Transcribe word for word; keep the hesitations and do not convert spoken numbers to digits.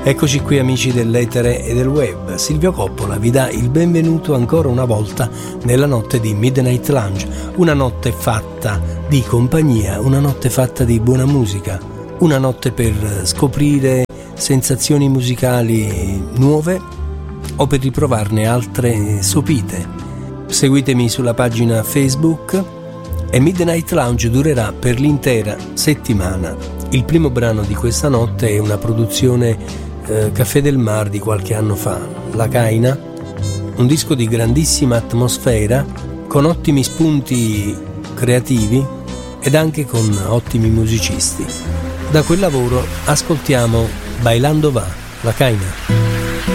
Eccoci qui amici dell'etere e del web. Silvio Coppola vi dà il benvenuto ancora una volta nella notte di Midnight Lounge, una notte fatta di compagnia, una notte fatta di buona musica, una notte per scoprire sensazioni musicali nuove o per riprovarne altre sopite. Seguitemi sulla pagina Facebook e Midnight Lounge durerà per l'intera settimana. Il primo brano di questa notte è una produzione eh, Caffè del Mar di qualche anno fa, La Caina, un disco di grandissima atmosfera con ottimi spunti creativi ed anche con ottimi musicisti. Da quel lavoro ascoltiamo Bailando Va, La Caina.